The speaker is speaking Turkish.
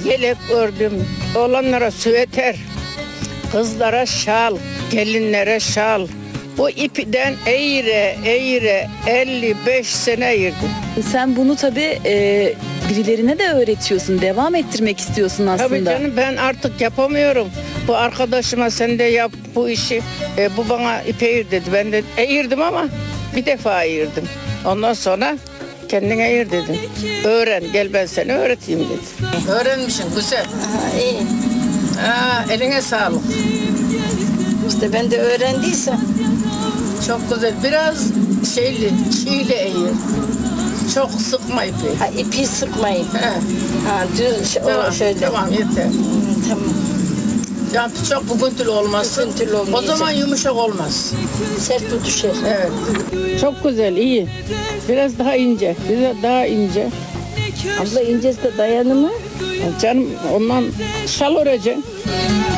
yelek ördüm. Oğlanlara süveter, kızlara şal, gelinlere şal. Bu ipiden eğire eğire 55 sene eğirdim. Sen bunu tabii birilerine de öğretiyorsun, devam ettirmek istiyorsun aslında. Tabii canım, ben artık yapamıyorum. Bu arkadaşıma sen de yap bu işi. Bu bana ip eğir dedi. Ben de eğirdim ama bir defa eğirdim. Ondan sonra kendin eğir dedim. Öğren, gel ben seni öğreteyim dedi. Öğrenmişsin güzel. Aha, iyi. Eline sağlık. İşte ben de öğrendiysem. Çok güzel. Biraz çiğli eğir. Çok sıkma ipi. Ha, ipi sıkmayın. He. Ha, düz Tamam, şöyle. tamam yeter. Tamam. Yani çok bugüntülü olmasın. Bugüntülü O olmayacak. zaman yumuşak olmaz. Sert bu düşer. Evet. Çok güzel, iyi. Biraz daha ince, biraz daha ince. Abla incesi de dayanır mı? Canım ondan şal öreceksin.